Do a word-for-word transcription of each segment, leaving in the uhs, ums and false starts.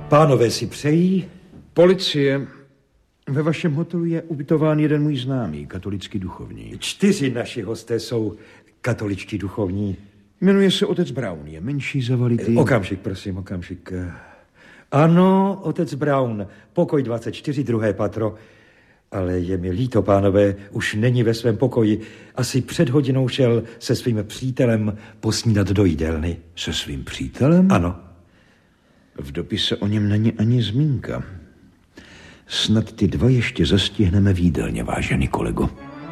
Pánové si přejí? Policie. Ve vašem hotelu je ubytován jeden můj známý, katolický duchovní. Čtyři naši hosté jsou katoličtí duchovní. Jmenuje se otec Brown, je menší, zavalitý. Okamžik, prosím, okamžik. Ano, otec Brown, pokoj dvacet čtyři, druhé patro. Ale je mi líto, pánové, už není ve svém pokoji. Asi před hodinou šel se svým přítelem posnídat do jídelny. Se svým přítelem? Ano. V dopise o něm není ani zmínka. Snad ty dva ještě zastihneme v jídelně, vážený kolego.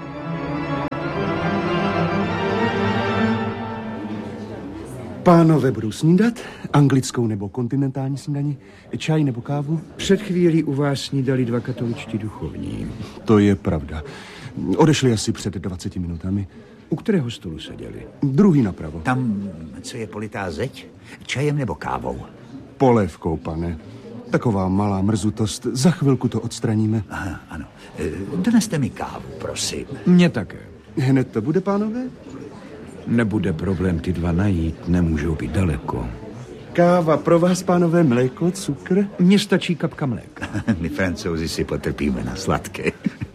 Pánové budou snídat? Anglickou nebo kontinentální snídani? Čaj nebo kávu? Před chvílí u vás snídali dva katoličtí duchovní. To je pravda. Odešli asi před dvaceti minutami. U kterého stolu seděli? Druhý napravo. Tam, co je politá zeď? Čajem nebo kávou? Polévkou, pane. Taková malá mrzutost. Za chvilku to odstraníme. Aha, ano. Doneste mi kávu, prosím. Mně také. Hned to bude, pánové? Nebude problém ty dva najít, nemůžou být daleko. Káva pro vás, pánové, mléko, cukr? Mně stačí kapka mléka. My Francouzi si potrpíme na sladké.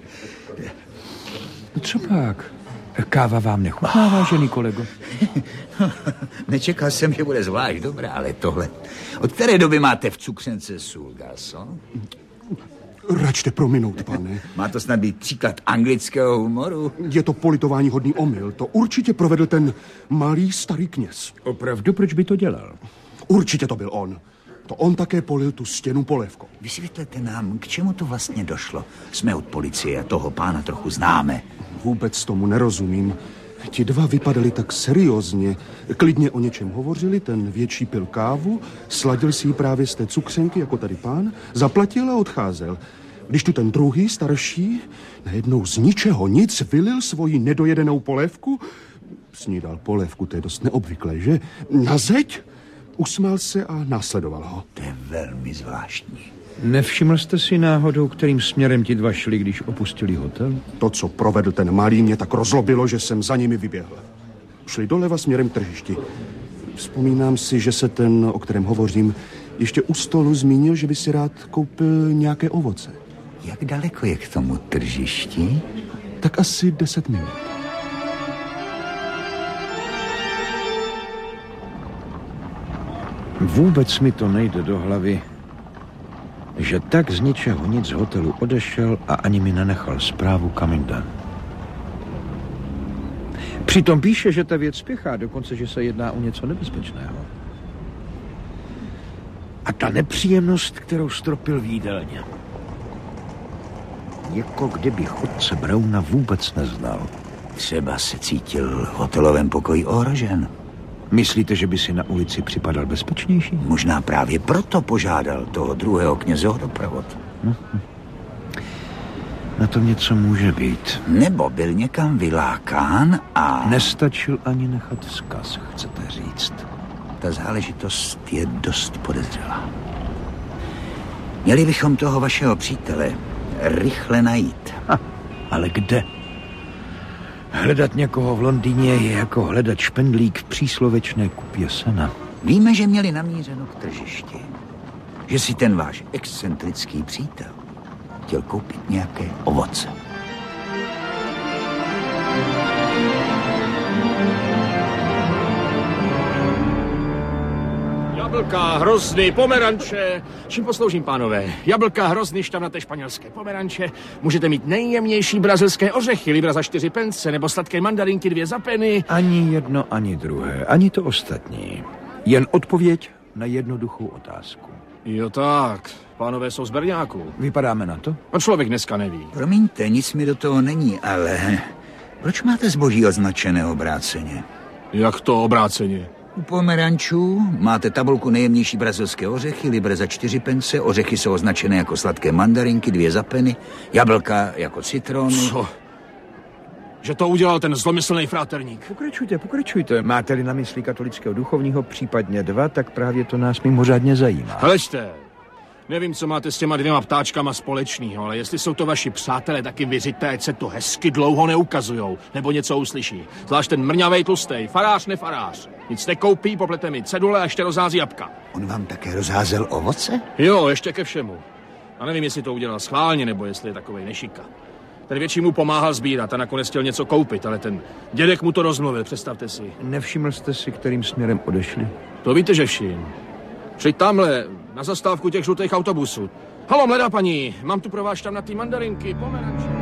Co pak? Káva vám nechutná, vážený kolego? Nečekal jsem, že bude zvlášť dobrá, ale tohle. Od které doby máte v cukřence sůl, garçon? Račte prominout, pane. Má to snad být příklad anglického humoru? Je to politování hodný omyl. To určitě provedl ten malý starý kněz. Opravdu, proč by to dělal? Určitě to byl on. To on také polil tu stěnu polévkou. Vysvětlete nám, k čemu to vlastně došlo. Jsme od policie a toho pána trochu známe. Vůbec tomu nerozumím. Ti dva vypadali tak seriózně. Klidně o něčem hovořili, ten větší pil kávu, sladil si ji právě z té cukřenky, jako tady pán, zaplatil a odcházel. Když tu ten druhý, starší, najednou z ničeho nic vylil svoji nedojedenou polévku, snídal polévku, to je dost neobvyklé, že? Na zeď, usmál se a následoval ho. To je velmi zvláštní. Nevšiml jste si náhodou, kterým směrem ti dva šli, když opustili hotel? To, co provedl ten malý, mě tak rozlobilo, že jsem za nimi vyběhl. Šli doleva směrem k tržišti. Vzpomínám si, že se ten, o kterém hovořím, ještě u stolu zmínil, že by si rád koupil nějaké ovoce. Jak daleko je k tomu tržišti? Tak asi deset minut. Vůbec mi to nejde do hlavy, že tak z ničeho nic z hotelu odešel a ani mi nenechal zprávu, kam jde. Přitom píše, že ta věc spěchá, dokonce, že se jedná o něco nebezpečného. A ta nepříjemnost, kterou stropil v jídelně. Jako kdyby chodce Browna vůbec neznal. Třeba se cítil v hotelovém pokoji ohrožen. Myslíte, že by si na ulici připadal bezpečnější? Možná právě proto požádal toho druhého kněze o doprovod. Hm. Na tom něco může být. Nebo byl někam vylákán a... Nestačil ani nechat vzkaz, chcete říct. Ta záležitost je dost podezřelá. Měli bychom toho vašeho přítele rychle najít. Ha, ale kde? Hledat někoho v Londýně je jako hledat špendlík v příslovečné kupě sena. Víme, že měli namířeno k tržišti. Že si ten váš excentrický přítel chtěl koupit nějaké ovoce. Jablka, hrozny, pomeranče. Čím posloužím, pánové? Jablka, hrozny, šťavnaté španělské pomeranče. Můžete mít nejjemnější brazilské ořechy, libra za čtyři pence, nebo sladké mandarinky, dvě za peny. Ani jedno, ani druhé, ani to ostatní. Jen odpověď na jednoduchou otázku. Jo tak, pánové jsou z Berňáku. Vypadáme na to? A člověk dneska neví. Promiňte, nic mi do toho není, ale... Proč máte zboží označené obráceně? Jak to obráceně? U pomerančů máte tabulku nejjemnější brazilské ořechy, libre za čtyři pence, ořechy jsou označené jako sladké mandarinky, dvě za peny, jablka jako citrony. Co? Že to udělal ten zlomyslný fráterník. Pokračujte, pokračujte. Máte-li na mysli katolického duchovního, případně dva, tak právě to nás mimořádně zajímá. Hleďte, Nevím, co máte s těma dvěma ptáčkama společného, ale jestli jsou to vaši přátelé, taky vyřiďte, ať se to hezky dlouho neukazujou, nebo něco uslyší. Zvlášť ten mrňavej tlustej, farář nefarář. Nic nekoupí, poplete mi cedule a ještě rozhází jabka. On vám také rozházel ovoce? Jo, ještě ke všemu. A nevím, jestli to udělal schválně, nebo jestli je takovej nešika. Ten větší mu pomáhal sbírat a nakonec chtěl něco koupit, ale ten dědek mu to rozmluvil, představte si. Nevšiml jste si, kterým směrem odešli? To víte, že všim. Šli tamhle, na zastávku těch žlutých autobusů. Halo, mladá paní, mám tu pro vás tam na ty mandarinky, pomeranče.